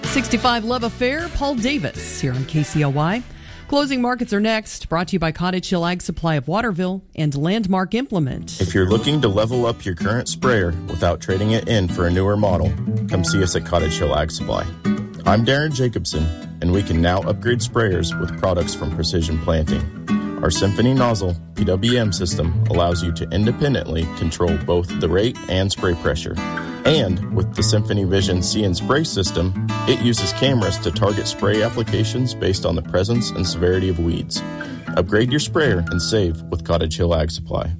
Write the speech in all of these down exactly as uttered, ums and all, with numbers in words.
sixty-five Love Affair, Paul Davis here on K C L Y. Closing markets are next, brought to you by Cottage Hill Ag Supply of Waterville and Landmark Implement. If you're looking to level up your current sprayer without trading it in for a newer model, come see us at Cottage Hill Ag Supply. I'm Darren Jacobson, and we can now upgrade sprayers with products from Precision Planting. Our Symphony Nozzle P W M system allows you to independently control both the rate and spray pressure. And with the Symphony Vision See and Spray system, it uses cameras to target spray applications based on the presence and severity of weeds. Upgrade your sprayer and save with Cottage Hill Ag Supply.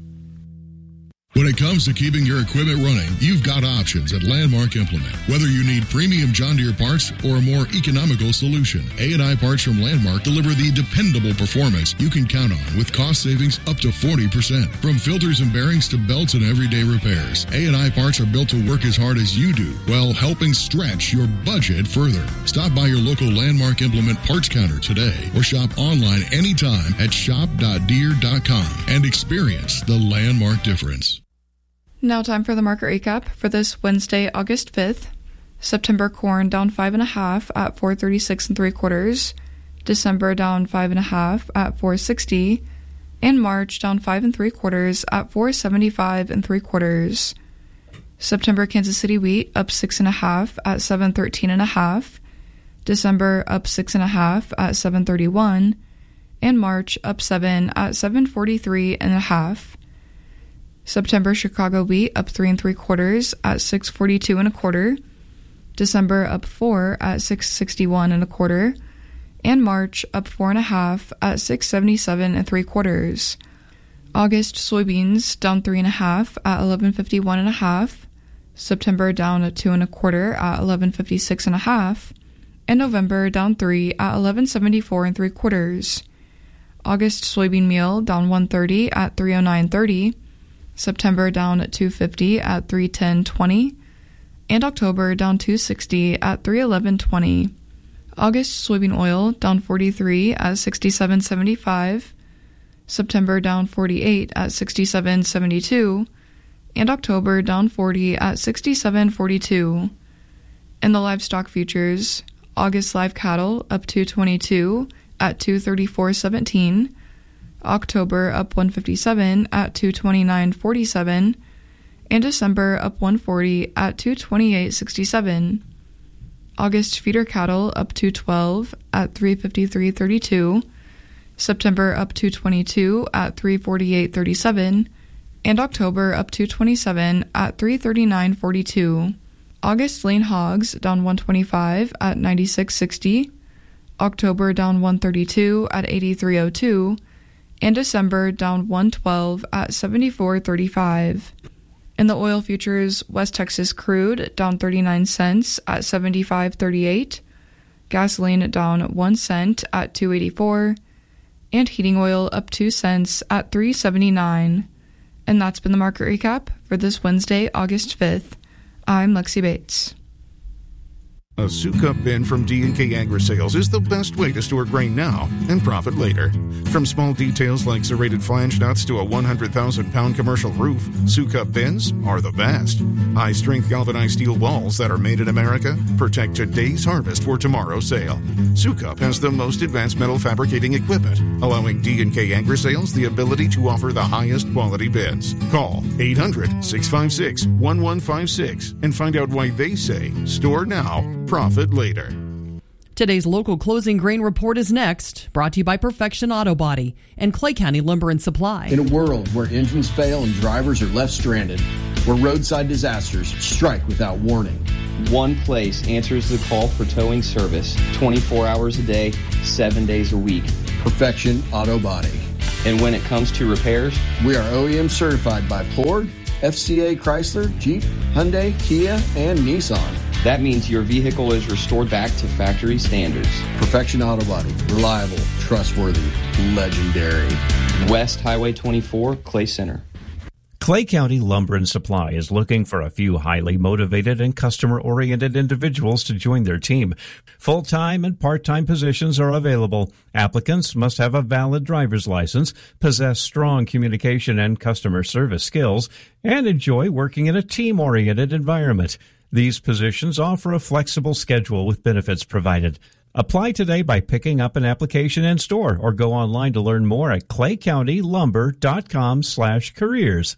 When it comes to keeping your equipment running, you've got options at Landmark Implement. Whether you need premium John Deere parts or a more economical solution, A and I parts from Landmark deliver the dependable performance you can count on with cost savings up to forty percent. From filters and bearings to belts and everyday repairs, A and I parts are built to work as hard as you do while helping stretch your budget further. Stop by your local Landmark Implement parts counter today or shop online anytime at shop dot deere dot com and experience the Landmark difference. Now time for the market recap for this Wednesday, August fifth. September corn down five and a half at four thirty-six and three quarters. December down five and a half at four sixty, and March down five and three quarters at four seventy-five and three quarters. September Kansas City wheat up six and a half at seven thirteen and a half. December up six and a half at seven thirty-one, and March up seven at seven forty-three and a half. September Chicago wheat up three and three quarters at six forty-two and a quarter. December up four at six sixty-one and a quarter, and March up four and a half at six seventy-seven and three quarters. August soybeans down three and a half at eleven fifty-one and a half. September down at two and a quarter at eleven fifty-six and a half, and November down three at eleven seventy-four and three quarters. August soybean meal down one thirty at three oh nine thirty. September down at two fifty at three ten twenty, and October down two sixty at three eleven twenty. August soybean oil down forty-three at sixty-seven seventy-five, September down forty-eight at sixty-seven seventy-two, and October down forty at sixty-seven forty-two. In the livestock futures, August live cattle up two twenty-two at two thirty-four seventeen. October up one fifty-seven at two twenty-nine forty-seven, and December up one forty at two twenty-eight sixty-seven. August feeder cattle up two twelve at three fifty-three thirty-two, September up two twenty-two at three forty-eight thirty-seven, and October up two twenty-seven at three thirty-nine forty-two. August lean hogs down one twenty-five at ninety-six sixty, October down one thirty-two at eighty-three oh two, and December down one twelve at seventy-four thirty-five. In the oil futures, West Texas crude down thirty-nine cents at seventy-five thirty-eight, gasoline down one cent at two eighty-four, and heating oil up two cents at three seventy-nine. And that's been the market recap for this Wednesday, August fifth. I'm Lexi Bates. A Sukup bin from D and K Agri-Sales is the best way to store grain now and profit later. From small details like serrated flange nuts to a one hundred thousand pound commercial roof, Sukup bins are the best. High-strength galvanized steel balls that are made in America protect today's harvest for tomorrow's sale. Sukup has the most advanced metal fabricating equipment, allowing D and K Agri-Sales the ability to offer the highest quality bins. Call eight hundred, six five six, one one five six and find out why they say store now, profit later. Today's local closing grain report is next, brought to you by Perfection Auto Body and Clay County Lumber and Supply. In a world where engines fail and drivers are left stranded, where roadside disasters strike without warning, one place answers the call for towing service twenty-four hours a day, seven days a week. Perfection Auto Body. And when it comes to repairs, we are O E M certified by Ford, F C A Chrysler, Jeep, Hyundai, Kia, and Nissan. That means your vehicle is restored back to factory standards. Perfection Auto Body. Reliable, trustworthy, legendary. West Highway twenty-four, Clay Center. Clay County Lumber and Supply is looking for a few highly motivated and customer-oriented individuals to join their team. Full-time and part-time positions are available. Applicants must have a valid driver's license, possess strong communication and customer service skills, and enjoy working in a team-oriented environment. These positions offer a flexible schedule with benefits provided. Apply today by picking up an application in store or go online to learn more at clay county lumber dot com slash careers.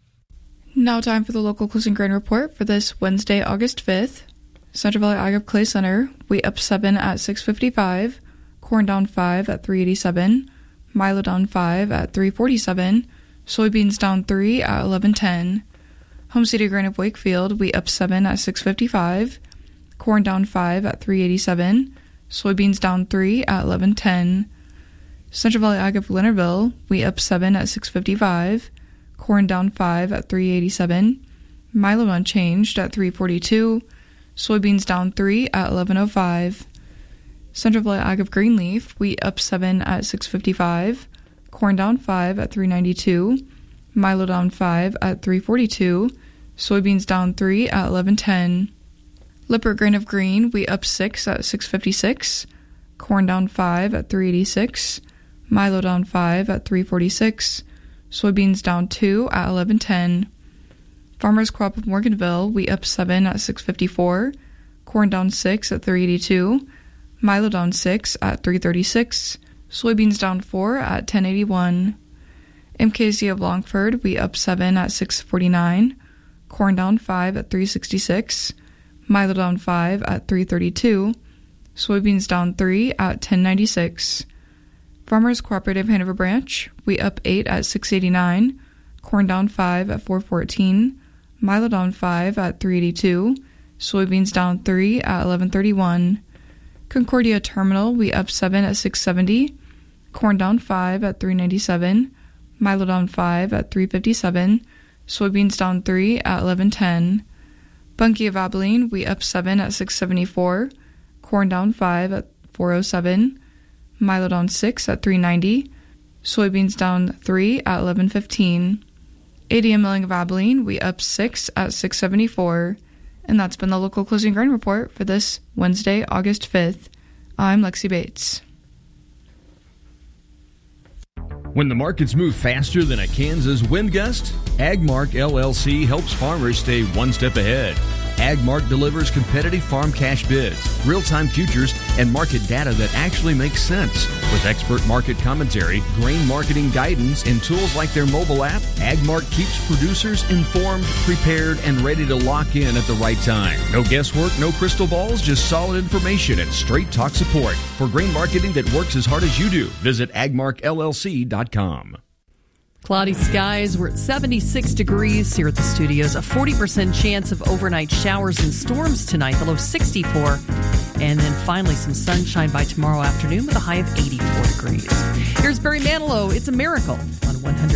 Now time for the local closing grain report for this Wednesday, August fifth. Central Valley Ag Up Clay Center, wheat up seven at six fifty-five, corn down five at three eighty-seven, milo down five at three forty-seven, soybeans down three at eleven ten. Home City Grain of Wakefield, wheat up seven at six fifty-five, corn down five at three eighty-seven, soybeans down three at eleven ten. Central Valley Ag Up Leonardville, wheat up seven at six fifty-five, corn down five at three eighty-seven, milo unchanged at three forty-two, soybeans down three at eleven oh five. Central Valley Ag of Greenleaf, wheat up seven at six fifty-five, corn down five at three ninety-two, milo down five at three forty-two, soybeans down three at eleven ten. Lippert Grain of Green, wheat up six at six fifty-six, corn down five at three eighty-six, milo down five at three forty-six, soybeans down two at eleven ten. Farmers Co-op of Morganville, wheat up seven at six fifty-four, corn down six at three eighty-two, milo down six at three thirty-six, soybeans down four at ten eighty-one. M K C of Longford, wheat up seven at six forty-nine, corn down five at three sixty-six, milo down five at three thirty-two, soybeans down three at ten ninety-six. Farmers Cooperative Hanover Branch, wheat up eight at six eighty-nine, corn down five at four fourteen, milo down five at three eighty-two, soybeans down three at eleven thirty-one. Concordia Terminal, wheat up seven at six seventy, corn down five at three ninety-seven, milo down five at three fifty-seven, soybeans down three at eleven ten. Bunkie of Abilene, wheat up seven at six seventy-four, corn down five at four oh seven, milo down six at three ninety, soybeans down three at eleven fifteen. A D M Milling of Abilene, wheat up six at six seventy-four. And that's been the local closing grain report for this Wednesday, August fifth. I'm Lexi Bates. When the markets move faster than a Kansas wind gust, AgMark L L C helps farmers stay one step ahead. AgMark delivers competitive farm cash bids, real-time futures, and market data that actually makes sense. With expert market commentary, grain marketing guidance, and tools like their mobile app, AgMark keeps producers informed, prepared, and ready to lock in at the right time. No guesswork, no crystal balls, just solid information and straight talk support. For grain marketing that works as hard as you do, visit ag mark L L C dot com. Cloudy skies. We're at seventy-six degrees here at the studios. A forty percent chance of overnight showers and storms tonight, the low sixty-four. And then finally some sunshine by tomorrow afternoon with a high of eighty-four degrees. Here's Barry Manilow. It's a Miracle on one hundred.